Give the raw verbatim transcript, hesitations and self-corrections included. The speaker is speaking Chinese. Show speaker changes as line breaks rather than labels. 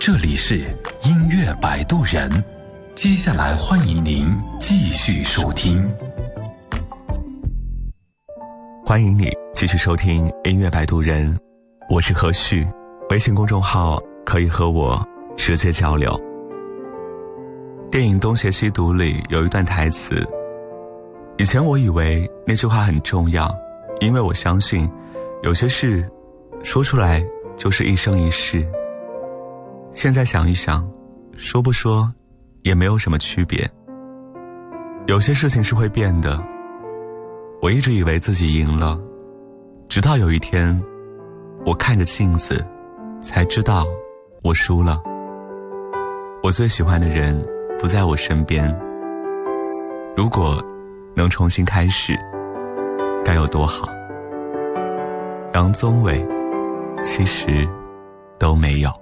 这里是音乐摆渡人，接下来欢迎您继续收听。
欢迎你继续收听音乐摆渡人，我是何旭，微信公众号可以和我直接交流。电影《东邪西毒》里有一段台词，以前我以为那句话很重要，因为我相信有些事说出来就是一生一世。现在想一想，说不说也没有什么区别。有些事情是会变的，我一直以为自己赢了，直到有一天我看着镜子才知道我输了。我最喜欢的人不在我身边，如果能重新开始该有多好。杨宗纬其实都没有。